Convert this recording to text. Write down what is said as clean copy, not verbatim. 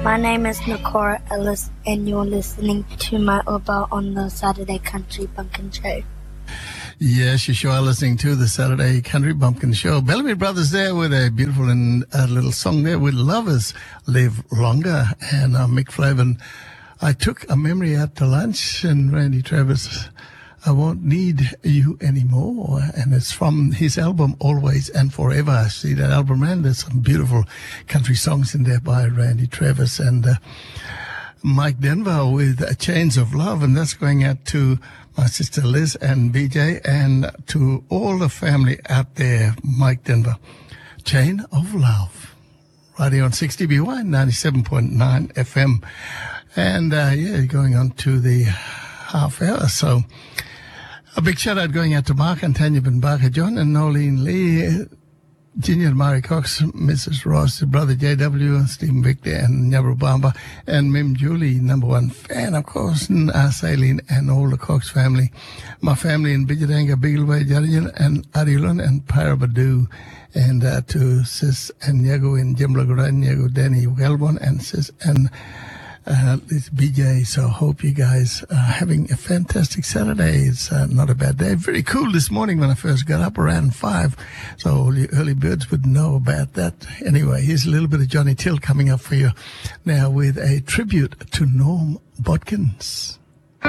My name is Nakora Ellis, and you're listening to my Uber on the Saturday Country Bumpkin Show. Yes, you sure are listening to the Saturday Country Bumpkin Show. Bellamy Brothers there with a beautiful and little song there with Lovers Live Longer. And Mick Flavin, I took a memory out to lunch, and Randy Travis, I Won't Need You Anymore. And it's from his album Always and Forever. I see that album, and there's some beautiful country songs in there by Randy Travis and Mike Denver with Chains of Love. And that's going out to my sister Liz and BJ and to all the family out there, Mike Denver. Chain of Love. Right here on 60BY, 97.9 FM. And going on to the half hour. So a big shout out going out to Mark and Tanya Ben Barker, John and Nolene Lee, Ginger and Mary Cox, Mrs. Ross, Brother JW, Stephen Victor and Nyabra Bamba, and Mim Julie, number one fan, of course, and Saline and all the Cox family. My family in Bijadanga, Beagleway, Jarian and Arilan and Parabadu, and to Sis and Yago in Jimblagran, Yago Danny Welbon, and Sis and it's BJ. So hope you guys are having a fantastic Saturday. It's not a bad day. Very cool this morning when I first got up around 5. So all you early birds would know about that. Anyway, here's a little bit of Johnny Till coming up for you now with a tribute to Norm Bodkins.